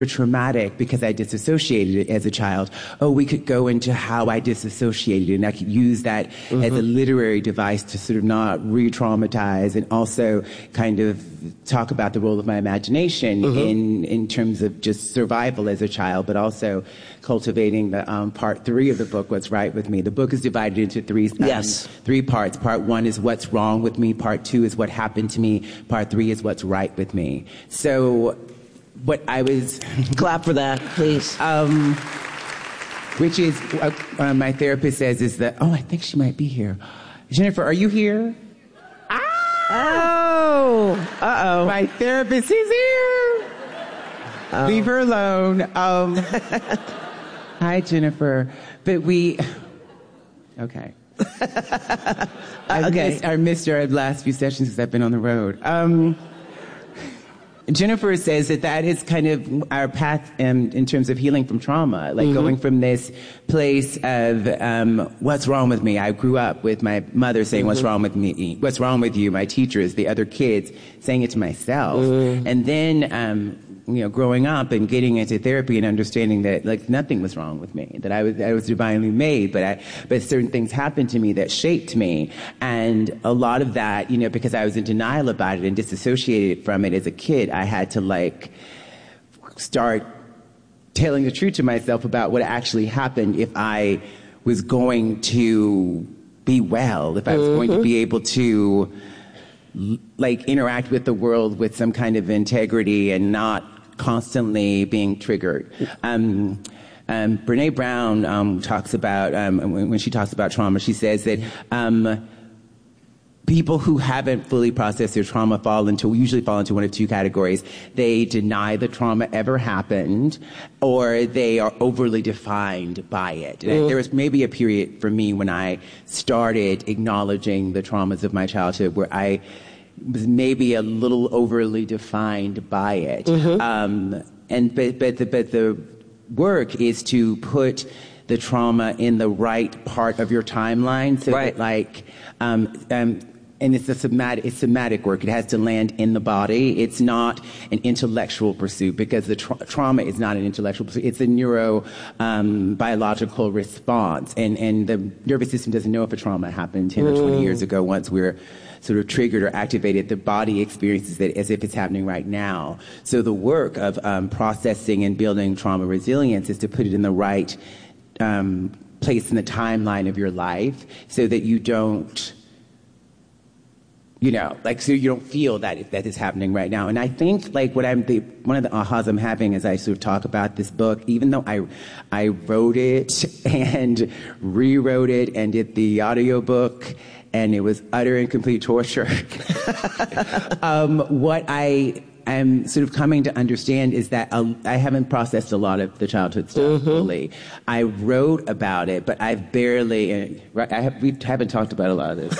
traumatic because I disassociated it as a child. Oh, we could go into how I disassociated, and I could use that as a literary device to sort of not re-traumatize, and also kind of talk about the role of my imagination in terms of just survival as a child, but also cultivating the part 3 of the book, What's Right With Me. The book is divided into three parts. Part 1 is what's wrong with me. Part 2 is what happened to me. Part 3 is what's right with me. So what I was... Clap for that, please. Which is, my therapist says is that, I think she might be here. Jennifer, are you here? Oh, uh-oh. My therapist is here. Leave her alone. Hi, Jennifer. But okay. I missed our last few sessions because I've been on the road. Jennifer says that is kind of our path in terms of healing from trauma, like going from this place of what's wrong with me. I grew up with my mother saying, what's wrong with me? What's wrong with you? My teachers, the other kids, saying it to myself. And then, growing up and getting into therapy and understanding that like nothing was wrong with me, that I was divinely made, but certain things happened to me that shaped me. And a lot of that, because I was in denial about it and disassociated from it as a kid, I had to start telling the truth to myself about what actually happened if I was going to be well, if I was going to be able to interact with the world with some kind of integrity and not constantly being triggered. Brene Brown talks about, when she talks about trauma, she says that people who haven't fully processed their trauma usually fall into one of two categories. They deny the trauma ever happened, or they are overly defined by it. There was maybe a period for me when I started acknowledging the traumas of my childhood where I was maybe a little overly defined by it. But the work is to put the trauma in the right part of your timeline, so that and it's somatic work. It has to land in the body. It's not an intellectual pursuit, because the trauma is not an intellectual pursuit. It's a biological response. And the nervous system doesn't know if a trauma happened 10 or 20 years ago. Once we're sort of triggered or activated, the body experiences it as if it's happening right now. So the work of processing and building trauma resilience is to put it in the right place in the timeline of your life, so that you don't, so you don't feel that is happening right now. And I think one of the ahas I'm having as I sort of talk about this book, even though I wrote it and rewrote it and did the audiobook, and it was utter and complete torture. What I am sort of coming to understand is that I haven't processed a lot of the childhood stuff fully. I wrote about it, but I've barely. We haven't talked about a lot of this.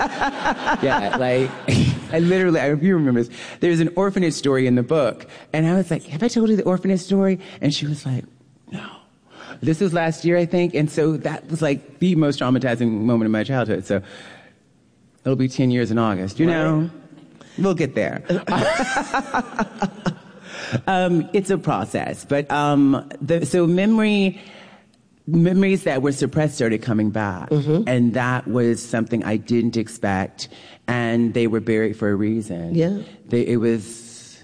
If you remember this, there's an orphanage story in the book, and I was like, "Have I told you the orphanage story?" And she was like, "No." This was last year, I think, and so that was like the most traumatizing moment of my childhood. So it'll be 10 years in August, We'll get there. It's a process, but memories that were suppressed started coming back, and that was something I didn't expect, and they were buried for a reason. Yeah, it was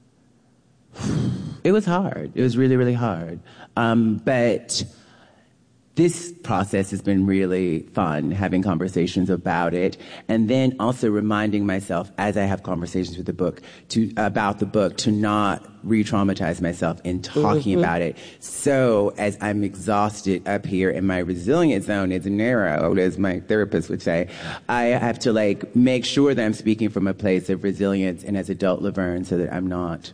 hard. It was really, really hard, but this process has been really fun, having conversations about it, and then also reminding myself as I have conversations with about the book to not re-traumatize myself in talking about it. So as I'm exhausted up here and my resilience zone is narrow, as my therapist would say, I have to make sure that I'm speaking from a place of resilience and as adult Laverne, so that I'm not,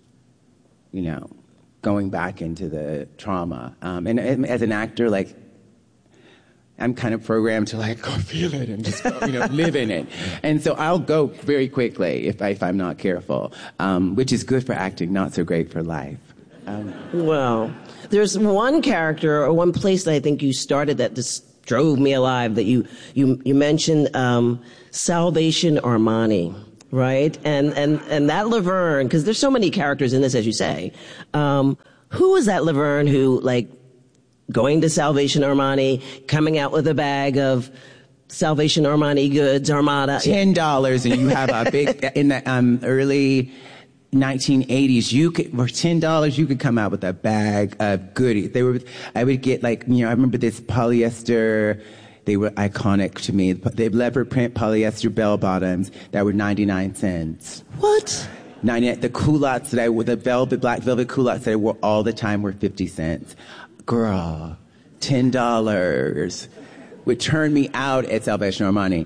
going back into the trauma. And as an actor, I'm kind of programmed to go feel it and just live in it. And so I'll go very quickly if I'm not careful, which is good for acting, not so great for life. Well, there's one character or one place that I think you started that just drove me alive, that you mentioned Salvation Armani. right? And that Laverne, because there's so many characters in this, as you say. Who was that Laverne who, like, going to Salvation Armani, coming out with a bag of Salvation Armani goods, Armada? $10, and you have a big, in the early 1980s, for $10, you could come out with a bag of goodies. I would get, like, I remember this polyester. They were iconic to me. They leopard print polyester bell bottoms that were 99 cents. What? The culottes the black velvet culottes that I wore all the time were 50 cents. Girl, $10 would turn me out at Salvation Armani.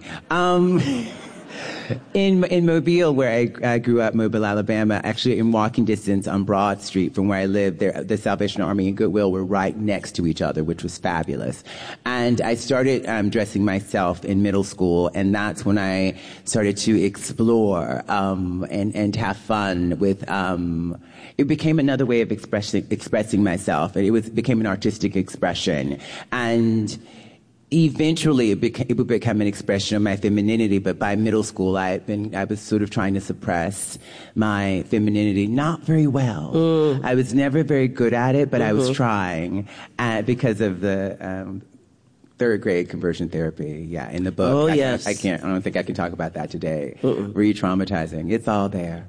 In Mobile, where I grew up, Mobile, Alabama, actually in walking distance on Broad Street from where I lived, the Salvation Army and Goodwill were right next to each other, which was fabulous. And I started dressing myself in middle school, and that's when I started to explore and have fun with. It became another way of expressing myself. It became an artistic expression, and eventually it would become an expression of my femininity, but by middle school I was sort of trying to suppress my femininity, not very well. I was never very good at it, but I was trying because of the third grade conversion therapy. Yeah, in the book. Oh, yes. I don't think I can talk about that today. Re-traumatizing. It's all there.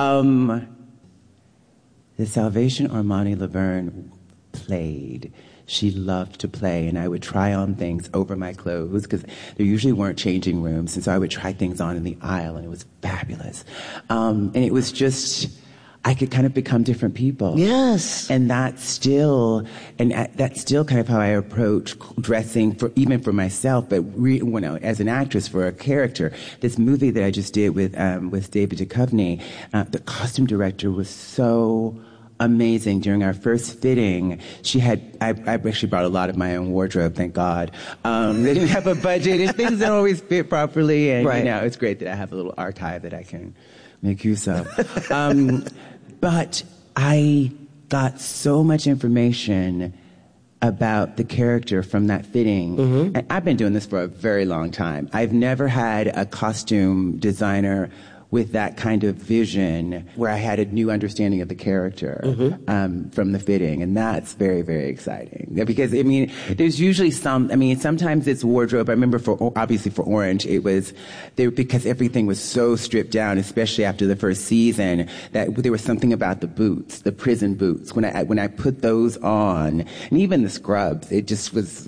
The Salvation Armani Laverne played. She loved to play, and I would try on things over my clothes because there usually weren't changing rooms, and so I would try things on in the aisle, and it was fabulous. And it was just, I could kind of become different people. Yes. And that's still kind of how I approach dressing, even for myself, but as an actress for a character. This movie that I just did with David Duchovny, the costume director was so amazing. During our first fitting, I actually brought a lot of my own wardrobe, thank God. They didn't have a budget, and things don't always fit properly, and right. It's great that I have a little archive that I can make use of. But I got so much information about the character from that fitting. And I've been doing this for a very long time. I've never had a costume designer with that kind of vision where I had a new understanding of the character from the fitting. And that's very, very exciting. Because, there's usually sometimes it's wardrobe. I remember obviously for Orange, it was there because everything was so stripped down, especially after the first season, that there was something about the boots, the prison boots. When I put those on, and even the scrubs, it just was,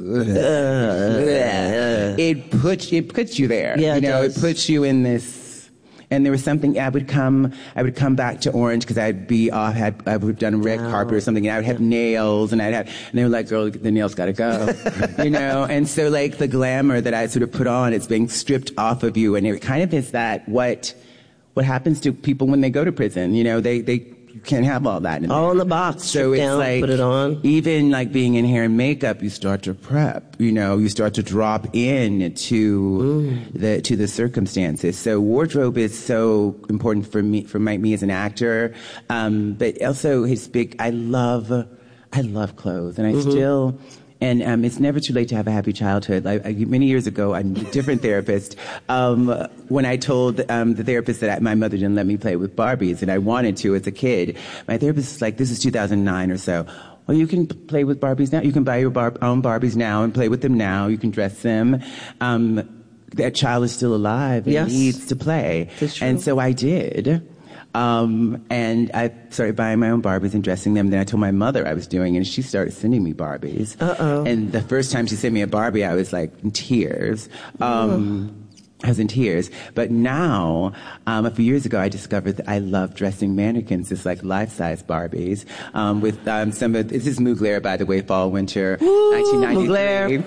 it puts you there. Yeah, it puts you in this. And there was something, I would come back to Orange because I would have done a red carpet or something, and I would have nails, and and they were like, girl, the nails gotta go, and so like the glamour that I sort of put on, it's being stripped off of you, and it kind of is that what happens to people when they go to prison, you can't have all that. All in the box. So it's down, like, put it on. Even like being in hair and makeup, you start to prep, you start to drop in to the circumstances. So wardrobe is so important for me as an actor. But also I love clothes, and I still, and it's never too late to have a happy childhood. Many years ago, I'm a different therapist. When I told the therapist that my mother didn't let me play with Barbies, and I wanted to as a kid, my therapist was like, this is 2009 or so. Well, you can play with Barbies now. You can buy your own Barbies now and play with them now. You can dress them. That child is still alive and needs to play. That's true. And so I did. And I started buying my own Barbies and dressing them. Then I told my mother I was doing it, and she started sending me Barbies. And the first time she sent me a Barbie, I was like in tears. I was in tears. But now, a few years ago, I discovered that I love dressing mannequins as like life-size Barbies. With this is Mugler, by the way, fall, winter, 1993.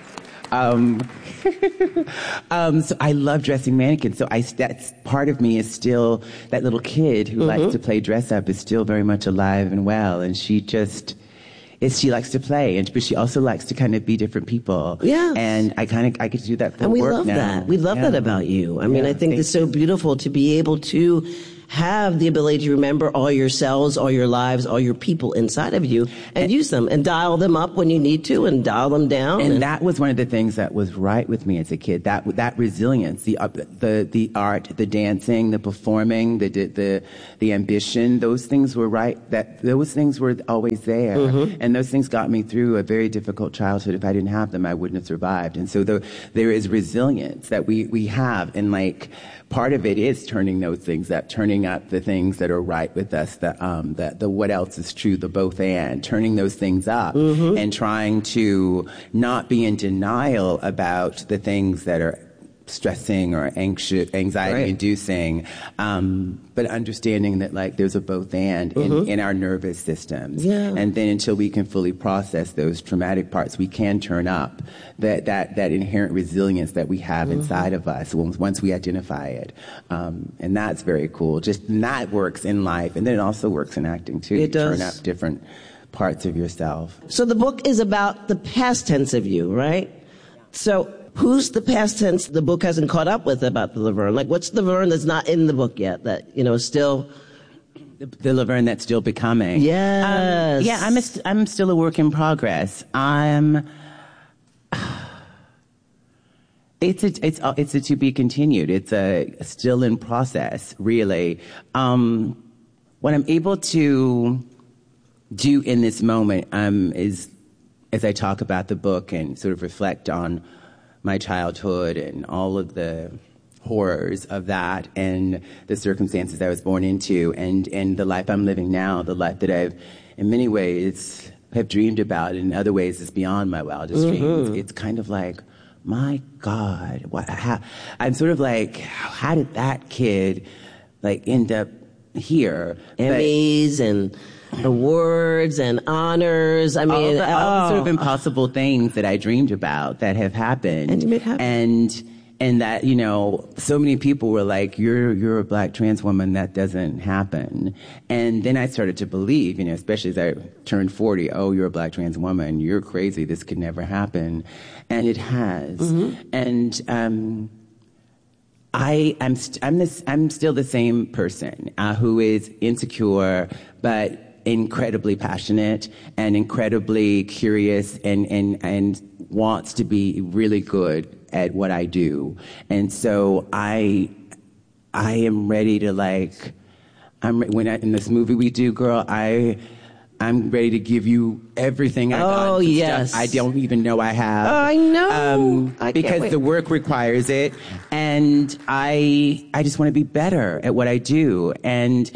So I love dressing mannequins. So that's part of me is still that little kid who likes to play dress up is still very much alive and well. And she likes to play, but she also likes to kind of be different people. Yeah. And I get to do that for and we work love now. that. We love that about you. I mean, I think it's so beautiful to be able to have the ability to remember all your cells, all your lives, all your people inside of you, and use them and dial them up when you need to and dial them down. And that was one of the things that was right with me as a kid. That resilience, the art, the dancing, the performing, the ambition. Those things were right. Those things were always there, and those things got me through a very difficult childhood. If I didn't have them, I wouldn't have survived. And so there is resilience that we have, and like part of it is turning those things up, turning up the things that are right with us, the what else is true, the both and, turning those things up, and trying to not be in denial about the things that are stressing or anxiety inducing, but understanding that like there's a both and in our nervous systems. Yeah. And then until we can fully process those traumatic parts, we can turn up that inherent resilience that we have inside of us once we identify it. And that's very cool. And that works in life, and then it also works in acting too. It does. Turn up different parts of yourself. So the book is about the past tense of you, right? So who's the past tense the book hasn't caught up with about the Laverne? Like, what's the Laverne that's not in the book yet that, is still... The Laverne that's still becoming. Yes. I'm still a work in progress. It's a to be continued. It's still in process, really. What I'm able to do in this moment is, as I talk about the book and sort of reflect on my childhood and all of the horrors of that and the circumstances I was born into and the life I'm living now, the life that I've, in many ways, have dreamed about. In other ways, it's beyond my wildest dreams. It's kind of like, my God, I'm sort of like, how did that kid like end up here? Emmys and awards and honors. I mean, all the sort of impossible things that I dreamed about that have happened. And you made happen. And that, so many people were like, you're a black trans woman, that doesn't happen. And then I started to believe, especially as I turned 40, oh, you're a black trans woman, you're crazy, this could never happen. And it has. And I'm still the same person who is insecure, but incredibly passionate and incredibly curious and wants to be really good at what I do. And so I am ready to in this movie we do, girl, I'm ready to give you everything I got. Oh, yes. Stuff I don't even know I have. Oh, I know. Because the work requires it, and I just want to be better at what I do. And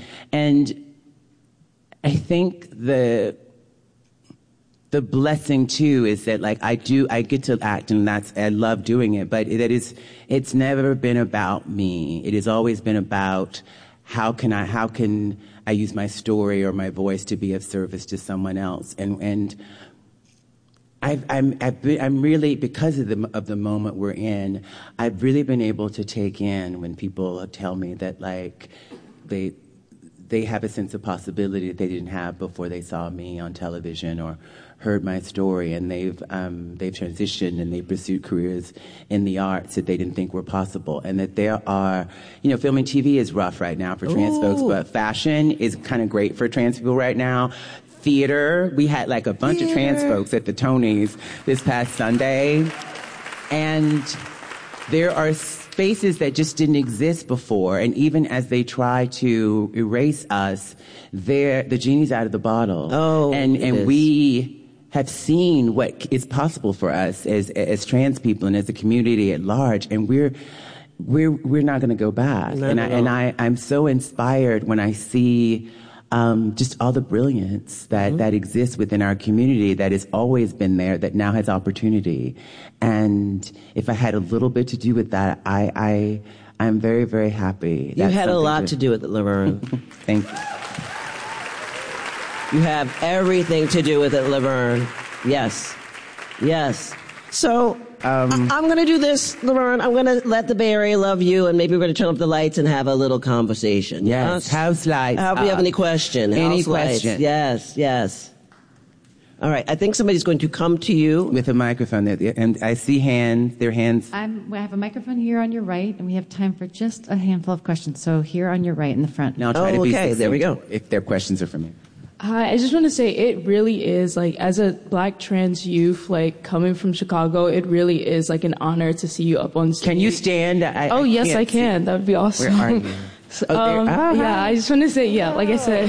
I think the blessing too is that I get to act, and I love doing it, but it's never been about me. It has always been about how can I use my story or my voice to be of service to someone else. And I'm really, because of the moment we're in, I've really been able to take in when people tell me that they have a sense of possibility that they didn't have before they saw me on television or heard my story, and they've transitioned and they've pursued careers in the arts that they didn't think were possible, and that there are, film and TV is rough right now for trans folks, but fashion is kind of great for trans people right now. Theater, we had a bunch of trans folks at the Tonys this past Sunday, and there are spaces that just didn't exist before, and even as they try to erase us, the genie's out of the bottle. And we have seen what is possible for us as trans people and as a community at large, and we're not going to go back. I'm so inspired when I see just all the brilliance that exists within our community that has always been there, that now has opportunity. And if I had a little bit to do with that, I'm very, very happy. You had a lot to do with it, Laverne. Thank you. You have everything to do with it, Laverne. Yes. So, I'm going to do this, Laverne. I'm going to let the Bay Area love you, and maybe we're going to turn up the lights and have a little conversation. Yes, house lights. If you have any question. Any question. Yes. All right. I think somebody's going to come to you with a microphone. And I see their hands. We have a microphone here on your right, and we have time for just a handful of questions. So here on your right in the front. Now I'll try to be succinct there we go. if their questions are for me. Hi, I just want to say it really is, like, as a Black trans youth, like, coming from Chicago, it really is, like, an honor to see you up on stage. Can you stand? Yes, I can. That would be awesome. Where are you? So, yeah, I just want to say, like I said.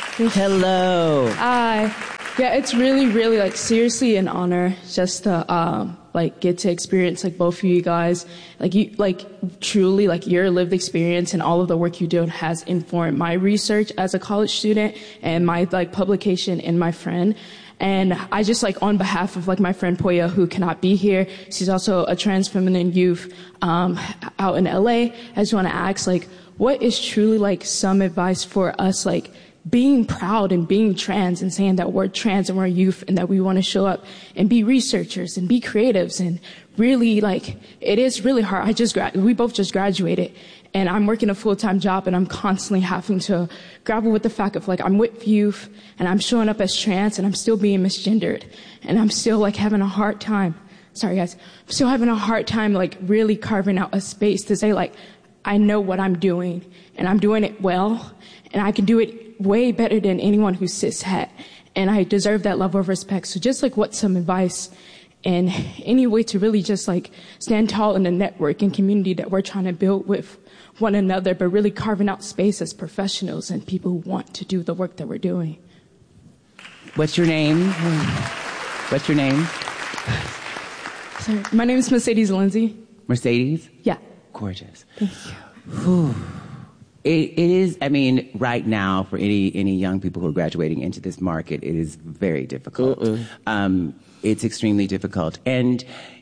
Hello. Hi. Yeah, it's really, really, like, seriously an honor just to, like, get to experience, like, both of you guys. Like, you, like, truly, like, your lived experience and all of the work you do has informed my research as a college student and my, like, publication in My Friend. And I just, like, on behalf of, like, my friend Poya, who cannot be here, she's also a trans feminine youth, out in LA. I just want to ask, like, what is truly, like, some advice for us, like, being proud and being trans and saying that we're trans and we're youth and that we want to show up and be researchers and be creatives and really, like, it is really hard. We both just graduated and I'm working a full-time job and I'm constantly having to grapple with the fact of, like, I'm with youth and I'm showing up as trans and I'm still being misgendered and I'm still, like, having a hard time. Sorry guys. I'm still having a hard time, like, really carving out a space to say, like, I know what I'm doing and I'm doing it well and I can do it way better than anyone who's cishet, and I deserve that level of respect. So just, like, what's some advice and any way to really just, like, stand tall in the network and community that we're trying to build with one another, but really carving out space as professionals and people who want to do the work that we're doing. What's your name? What's your name? Sorry, my name is Mercedes Lindsay. Mercedes? Yeah. Gorgeous. Thank you. Whew. It is, I mean, right now, for any young people who are graduating into this market, it is very difficult. It's extremely difficult. And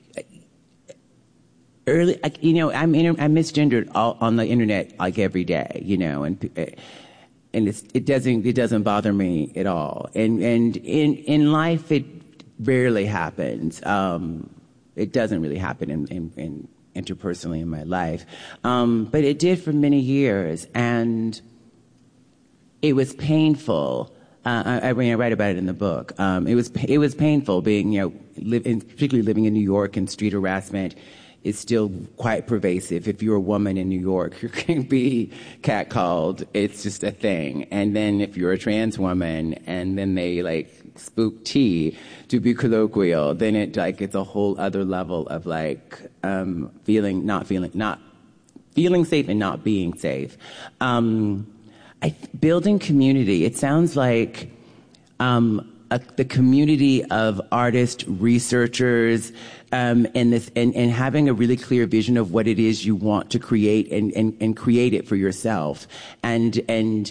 early, you know, I'm misgendered on the internet, like, every day, you know, and it doesn't bother me at all. And in life, it rarely happens. It doesn't really happen in interpersonally in my life. But it did for many years, and it was painful. I write about it in the book. It was painful being, you know, particularly living in New York, and street harassment is still quite pervasive. If you're a woman in New York, you're going to be catcalled. It's just a thing. And then if you're a trans woman, and then they, like, spook tea to be colloquial, then it's a whole other level of, like, feeling safe and not being safe. Building community. It sounds like the community of artists, researchers, and having a really clear vision of what it is you want to create and create it for yourself. And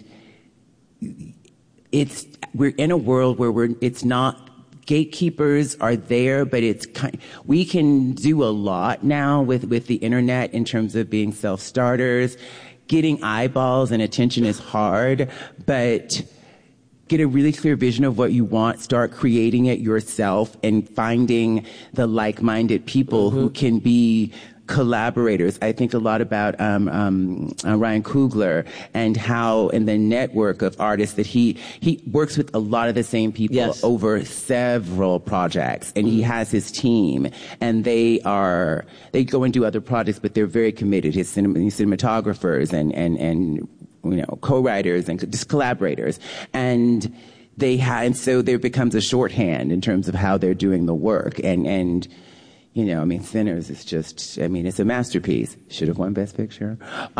we're in a world where it's not, gatekeepers are there, but we can do a lot now with the internet in terms of being self-starters. Getting eyeballs and attention is hard, but get a really clear vision of what you want, start creating it yourself, and finding the like-minded people who can be collaborators. I think a lot about Ryan Coogler and how in the network of artists that he works with a lot of the same people over several projects, and he has his team, and they go and do other projects, but they're very committed. His cinematographers and you know, co-writers and just collaborators, and so there becomes a shorthand in terms of how they're doing the work, and you know, I mean, Sinners is just, I mean, it's a masterpiece. Should have won Best Picture.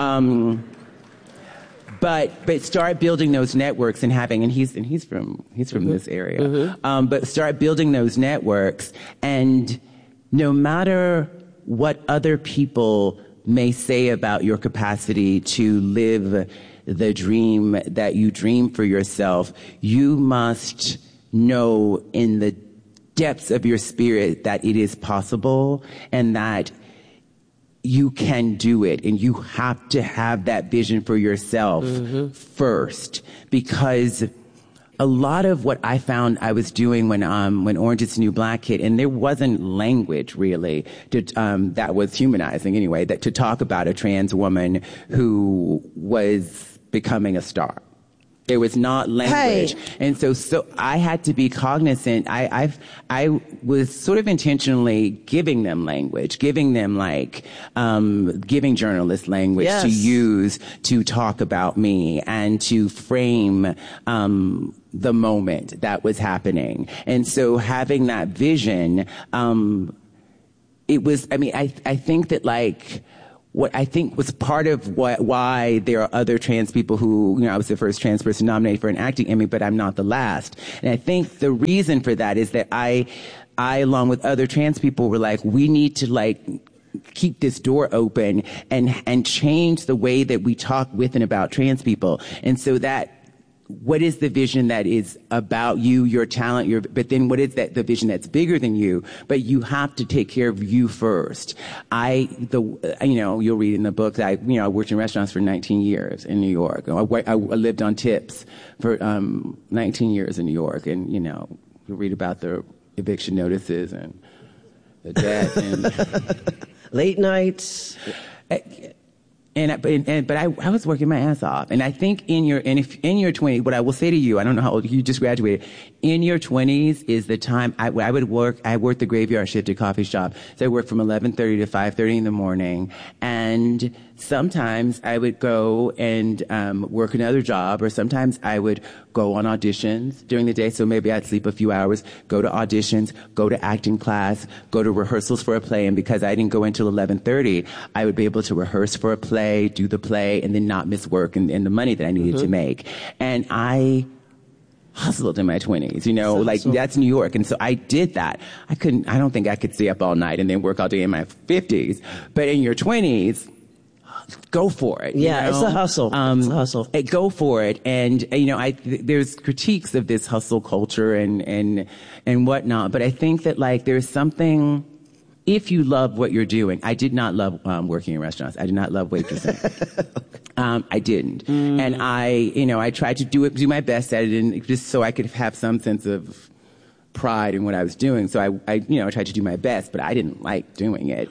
But start building those networks and he's from this area. But start building those networks, and no matter what other people may say about your capacity to live the dream that you dream for yourself, you must know in the depths of your spirit that it is possible and that you can do it, and you have to have that vision for yourself first, because a lot of what I found I was doing when Orange Is the New Black hit, and there wasn't language really that was humanizing anyway, that to talk about a trans woman who was becoming a star. There was not language. Hey. And so I had to be cognizant. I was sort of intentionally giving them language, giving them giving journalists language to use to talk about me and to frame, the moment that was happening. And so having that vision, it was, I think that what I think was part of why there are other trans people who, I was the first trans person nominated for an acting Emmy, but I'm not the last. And I think the reason for that is that I along with other trans people were like, we need to keep this door open and change the way that we talk with and about trans people. And so what is the vision that is about you, your talent, but then what is the vision that's bigger than you? But you have to take care of you first. You'll read in the book that I worked in restaurants for 19 years in New York. I lived on tips for 19 years in New York, and you'll read about the eviction notices and the debt and late nights. But I was working my ass off. And I think in your 20s, what I will say to you, I don't know how old you just graduated, in your 20s is the time I worked the graveyard shift at coffee shop. So I worked from 11:30 to 5:30 in the morning. And sometimes I would go and work another job, or sometimes I would go on auditions during the day. So maybe I'd sleep a few hours, go to auditions, go to acting class, go to rehearsals for a play. And because I didn't go until 11:30, I would be able to rehearse for a play, do the play, and then not miss work and the money that I needed to make. And I hustled in my 20s, that's New York. And so I did that. I don't think I could stay up all night and then work all day in my 50s. But in your 20s, go for it. Yeah, it's a hustle. It's a hustle. Go for it. And, there's critiques of this hustle culture and whatnot. But I think that there's something, if you love what you're doing. I did not love working in restaurants. I did not love waitressing. I didn't. And I tried to do my best at it, and just so I could have some sense of pride in what I was doing. So I tried to do my best, but I didn't like doing it.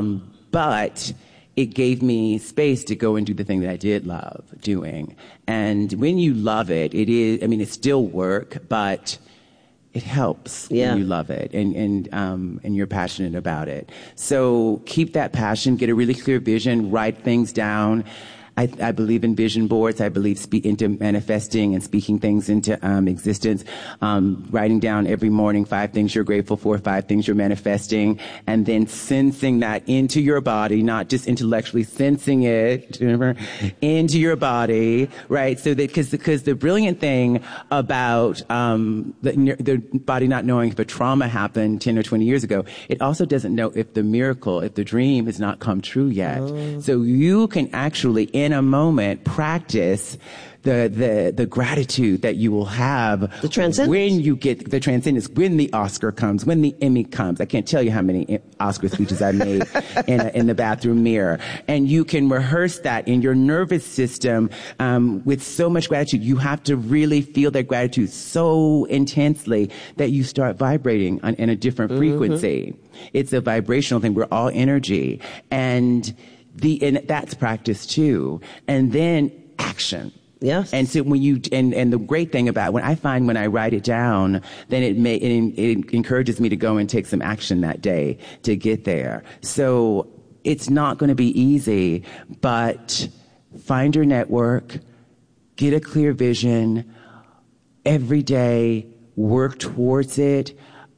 But it gave me space to go and do the thing that I did love doing. And when you love it, it's still work, but it helps when you love it and you're passionate about it. So keep that passion, get a really clear vision, write things down. I believe in vision boards. I believe into manifesting and speaking things into existence. Writing down every morning 5 things you're grateful for, 5 things you're manifesting, and then sensing that into your body, not just intellectually sensing it, into your body, right? So that because the brilliant thing about the body not knowing if a trauma happened 10 or 20 years ago, it also doesn't know if the miracle, if the dream has not come true yet. So you can actually in a moment practice the gratitude that you will have the transcendence when you get the transcendence, when the Oscar comes, when the Emmy comes. I can't tell you how many Oscar speeches I made in the bathroom mirror. And you can rehearse that in your nervous system with so much gratitude. You have to really feel that gratitude so intensely that you start vibrating in a different frequency. It's a vibrational thing. We're all energy. And that's practice too. And then action. Yes. And so when and the great thing about when I write it down, then it encourages me to go and take some action that day to get there. So it's not going to be easy, but find your network, get a clear vision every day, work towards it,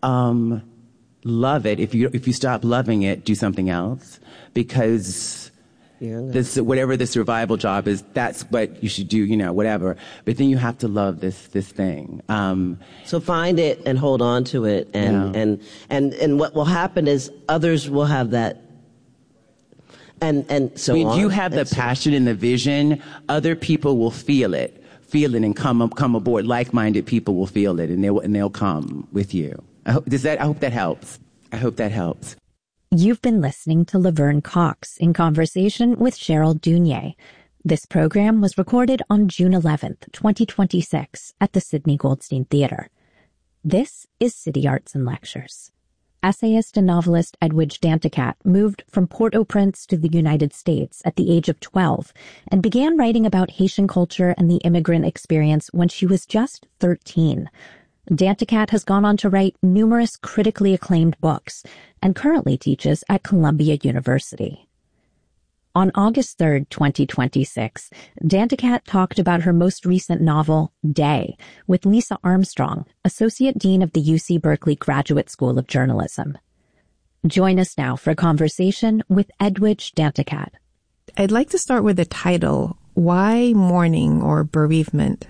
love it. If you stop loving it, do something else, because whatever the survival job is, that's what you should do, whatever. But then you have to love this thing. So find it and hold on to it. And what will happen is others will have that. And so when you have the passion and the vision, other people will feel it and come aboard. Like-minded people will feel it and they'll come with you. I hope that helps. You've been listening to Laverne Cox in conversation with Cheryl Dunye. This program was recorded on June 11th, 2026 at the Sidney Goldstein Theater. This is City Arts and Lectures. essayist and novelist Edwidge Danticat moved from Port-au-Prince to the United States at the age of 12 and began writing about Haitian culture and the immigrant experience when she was just 13. Danticat has gone on to write numerous critically acclaimed books and currently teaches at Columbia University. On August 3rd, 2026, Danticat talked about her most recent novel, Day, with Lisa Armstrong, Associate Dean of the UC Berkeley Graduate School of Journalism. Join us now for a conversation with Edwidge Danticat. I'd like to start with the title. Why mourning or bereavement?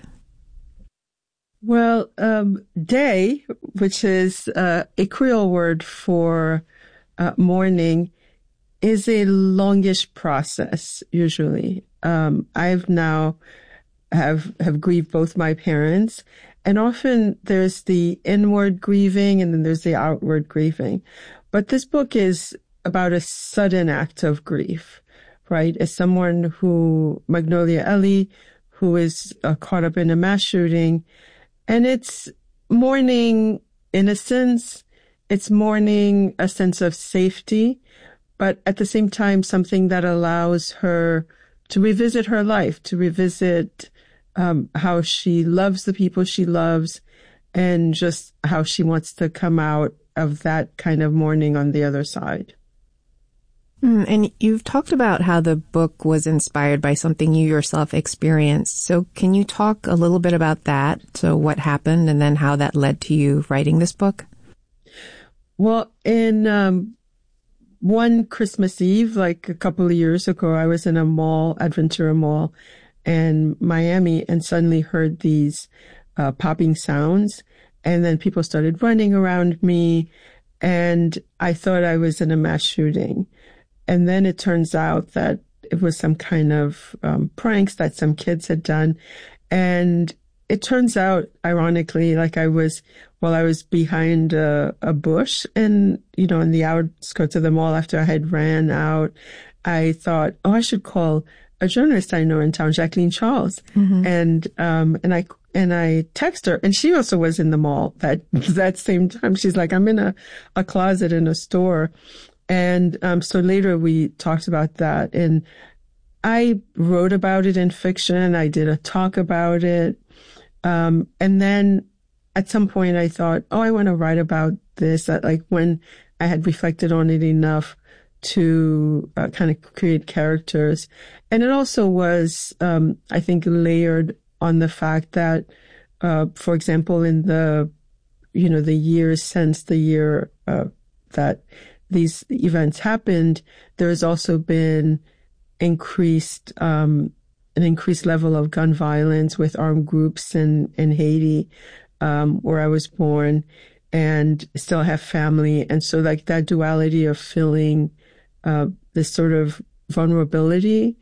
Well, day, which is a Creole word for mourning, is a longish process, usually. I've now have grieved both my parents, and often there's the inward grieving and then there's the outward grieving. But this book is about a sudden act of grief, right? As someone who, Magnolia Ellie, who is caught up in a mass shooting, and it's mourning innocence, it's mourning a sense of safety, but at the same time, something that allows her to revisit her life, to revisit how she loves the people she loves, and just how she wants to come out of that kind of mourning on the other side. And you've talked about how the book was inspired by something you yourself experienced. So can you talk a little bit about that? So what happened and then how that led to you writing this book? Well, in one Christmas Eve, like a couple of years ago, I was in a mall, Adventura Mall in Miami, and suddenly heard these popping sounds. And then people started running around me, and I thought I was in a mass shooting. And then it turns out that it was some kind of pranks that some kids had done. And it turns out, ironically, like I was behind a bush and, in the outskirts of the mall after I had ran out, I thought, I should call a journalist I know in town, Jacqueline Charles. Mm-hmm. And I text her, and she also was in the mall that same time. She's like, I'm in a closet in a store. And so later we talked about that, and I wrote about it in fiction. I did a talk about it. And then at some point I thought, I want to write about this. Like when I had reflected on it enough to kind of create characters. And it also was, I think, layered on the fact that, for example, in the years since the year that these events happened, there's also been an increased level of gun violence with armed groups in Haiti, where I was born, and still have family. And so like that duality of feeling this sort of vulnerability,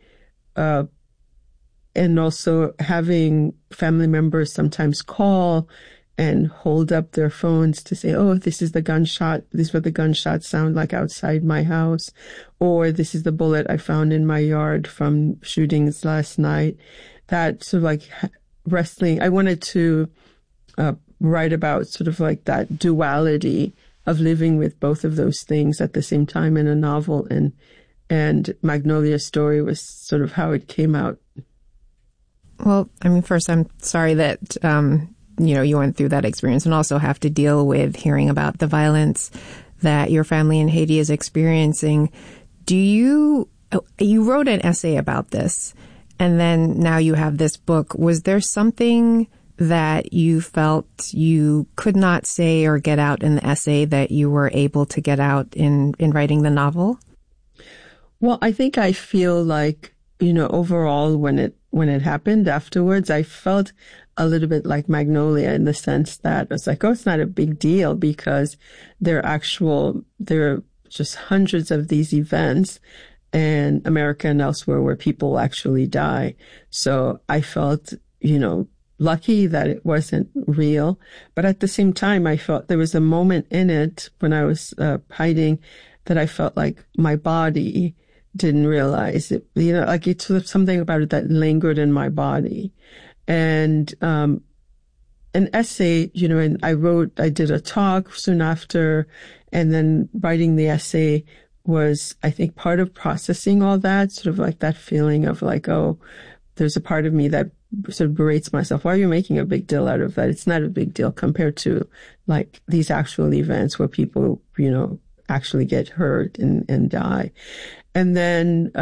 and also having family members sometimes call and hold up their phones to say, this is the gunshot. This is what the gunshots sound like outside my house. Or this is the bullet I found in my yard from shootings last night. That sort of like wrestling. I wanted to write about sort of like that duality of living with both of those things at the same time in a novel. And Magnolia's story was sort of how it came out. Well, I mean, first, I'm sorry that, you went through that experience and also have to deal with hearing about the violence that your family in Haiti is experiencing. You wrote an essay about this, and then now you have this book. Was there something that you felt you could not say or get out in the essay that you were able to get out in writing the novel? Well, I think I feel like, overall when it happened afterwards, I felt a little bit like Magnolia in the sense that it's like, it's not a big deal because there are just hundreds of these events in America and elsewhere where people actually die. So I felt, lucky that it wasn't real. But at the same time, I felt there was a moment in it when I was hiding that I felt like my body didn't realize it, like it's something about it that lingered in my body. And an essay, and I did a talk soon after, and then writing the essay was, I think, part of processing all that, sort of like that feeling of like, oh, there's a part of me that sort of berates myself. Why are you making a big deal out of that? It's not a big deal compared to like these actual events where people, actually get hurt and die. And then,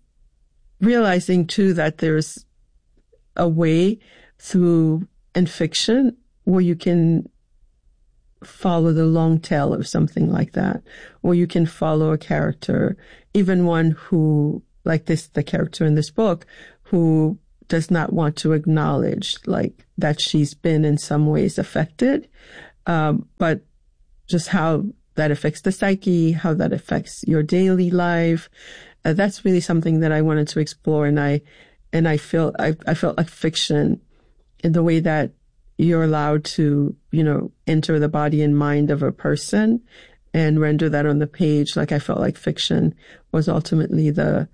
realizing too that there's a way through in fiction where you can follow the long tail of something like that, or you can follow a character, even one who, like the character in this book, who does not want to acknowledge like that she's been in some ways affected, but just how that affects the psyche, how that affects your daily life. That's really something that I wanted to explore, and I felt like fiction, in the way that you're allowed to, enter the body and mind of a person and render that on the page. Like I felt like fiction was ultimately the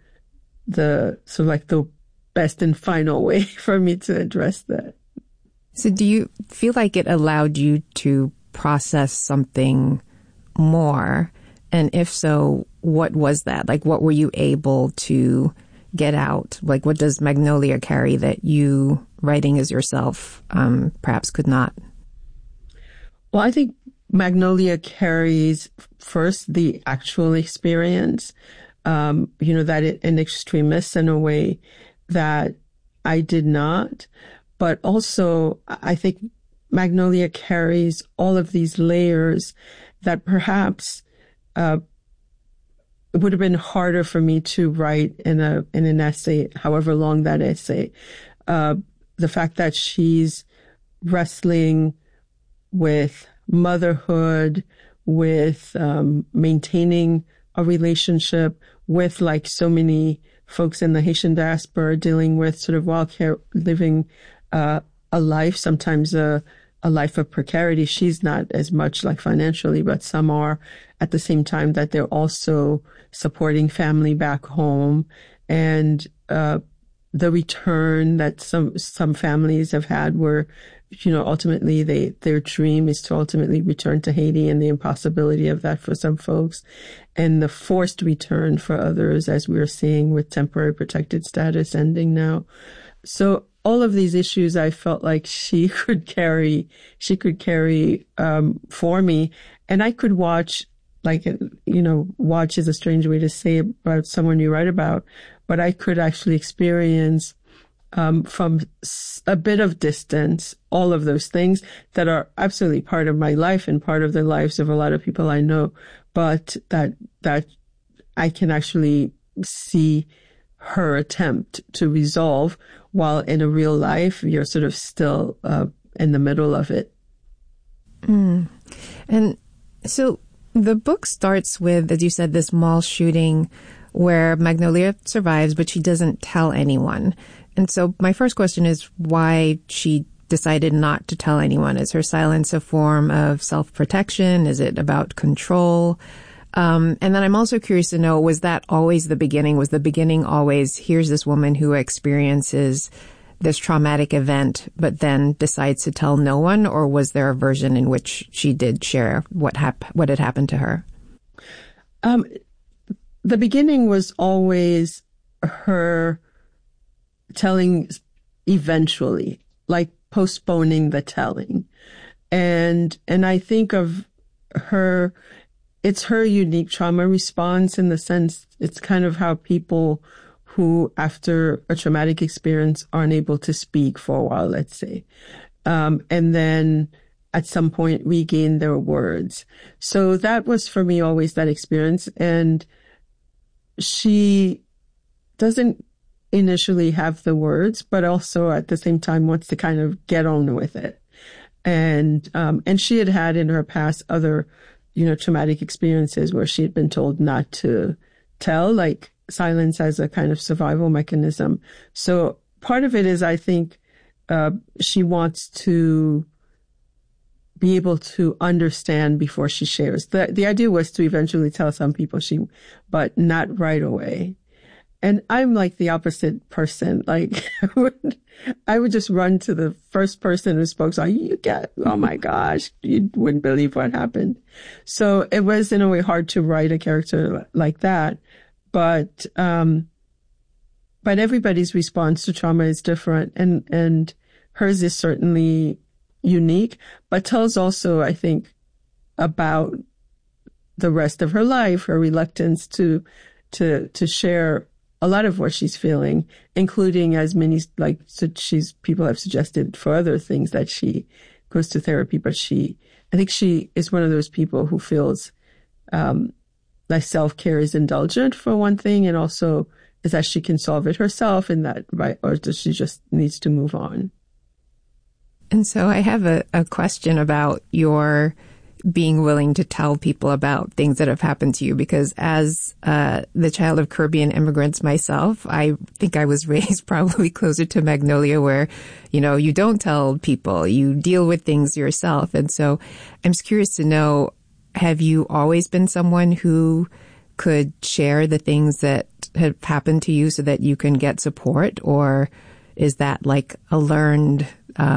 sort of like the best and final way for me to address that. So do you feel like it allowed you to process something more? And if so, what was that? Like, what were you able to get out? Like, what does Magnolia carry that you, writing as yourself, perhaps could not? Well, I think Magnolia carries first the actual experience, that it in extremis in a way that I did not. But also, I think Magnolia carries all of these layers that perhaps it would have been harder for me to write in an essay, however long that essay. The fact that she's wrestling with motherhood, with maintaining a relationship, with like so many folks in the Haitian diaspora dealing with sort of wildcare, living a life, sometimes a life of precarity. She's not as much like financially, but some are, at the same time that they're also supporting family back home, and the return that some families have had where, ultimately their dream is to ultimately return to Haiti, and the impossibility of that for some folks, and the forced return for others, as we are seeing with temporary protected status ending now. So all of these issues, I felt like she could carry for me, and I could watch, watch is a strange way to say about someone you write about, but I could actually experience from a bit of distance all of those things that are absolutely part of my life and part of the lives of a lot of people I know, but that I can actually see her attempt to resolve, while in a real life you're sort of still in the middle of it. And so the book starts with, as you said, this mall shooting where Magnolia survives, but she doesn't tell anyone. And so my first question is why she decided not to tell anyone. Is her silence a form of self-protection? Is it about control? And then I'm also curious to know, was that always the beginning? Was the beginning always, here's this woman who experiences this traumatic event, but then decides to tell no one? Or was there a version in which she did share what had happened to her? The beginning was always her telling eventually, like postponing the telling. And I think of her, it's her unique trauma response, in the sense it's kind of how people who, after a traumatic experience, aren't able to speak for a while, let's say, and then at some point regain their words. So that was for me always that experience. And she doesn't initially have the words, but also at the same time wants to kind of get on with it. And she had in her past other, traumatic experiences where she had been told not to tell, like silence as a kind of survival mechanism. So part of it is, I think, she wants to be able to understand before she shares. The idea was to eventually tell some people but not right away. And I'm like the opposite person. Like I would just run to the first person who spoke. So oh my gosh, you wouldn't believe what happened. So it was in a way hard to write a character like that. But everybody's response to trauma is different, and hers is certainly unique, but tells also, I think, about the rest of her life, her reluctance to share a lot of what she's feeling, including as many, people have suggested for other things that she goes to therapy, but I think she is one of those people who feels, like self-care is indulgent for one thing, and also is that she can solve it herself, and that, right, or does she just needs to move on? And so I have a question about your being willing to tell people about things that have happened to you, because as the child of Caribbean immigrants myself, I think I was raised probably closer to Magnolia, where, you don't tell people, you deal with things yourself. And so I'm just curious to know, have you always been someone who could share the things that have happened to you so that you can get support? Or is that like a learned